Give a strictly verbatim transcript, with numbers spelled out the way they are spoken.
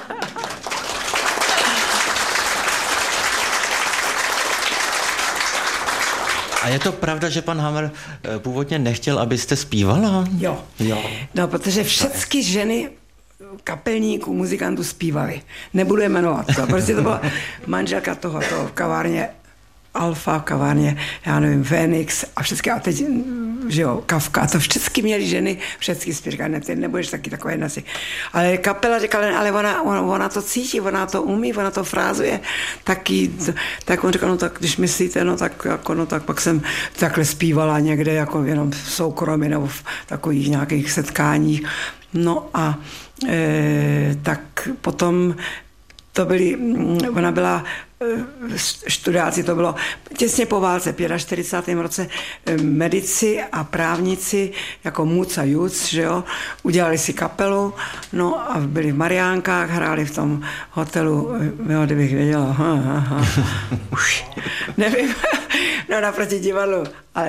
A je to pravda, že pan Hammer původně nechtěl, abyste zpívala? Jo. jo. No, protože všechny ženy kapelníků, muzikantů zpívali. Nebudu je jmenovat to. Prostě to byla manželka toho, toho v kavárně Alfa, v kavárně, já nevím, Phoenix a všechny, a teď, že jo, Kafka, to všechny měly ženy, všechny zpívaly, ne, ty nebudeš taky takový nasi. Ale kapela říkala, ale ona, ona, ona to cítí, ona to umí, ona to frázuje, taky, tak on říkal, no tak když myslíte, no tak jako, no tak pak jsem takhle zpívala někde, jako jenom v soukromí nebo v takových nějakých setkáních. No a e, tak potom to byly, ona byla študáci, to bylo těsně po válce, v čtyřicátém pátém roce medici a právníci jako Muc a Juc, že jo, udělali si kapelu, no a byli v Mariánkách, hráli v tom hotelu, jo, kdybych věděla, ha, ha, ha. Už nevím, no naproti divadlu, ale